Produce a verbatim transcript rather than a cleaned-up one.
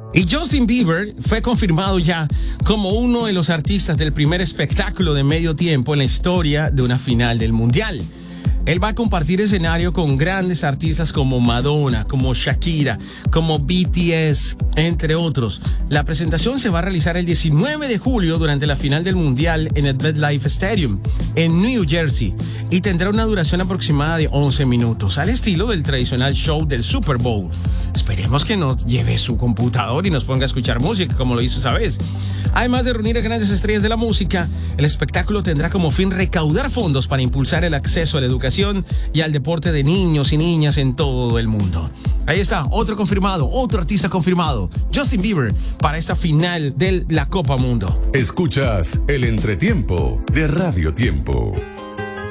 Y Justin Bieber fue confirmado ya como uno de los artistas del primer espectáculo de medio tiempo en la historia de una final del Mundial. Él va a compartir escenario con grandes artistas como Madonna, como Shakira, como B T S, entre otros. La presentación se va a realizar el diecinueve de julio durante la final del Mundial en el MetLife Stadium, en New Jersey, y tendrá una duración aproximada de once minutos, al estilo del tradicional show del Super Bowl. Esperemos que nos lleve su computador y nos ponga a escuchar música como lo hizo esa vez. Además de reunir a grandes estrellas de la música, el espectáculo tendrá como fin recaudar fondos para impulsar el acceso a la educación y al deporte de niños y niñas en todo el mundo. Ahí está, otro confirmado, otro artista confirmado, Justin Bieber, para esta final de la Copa Mundo. Escuchas el entretiempo de Radio Tiempo.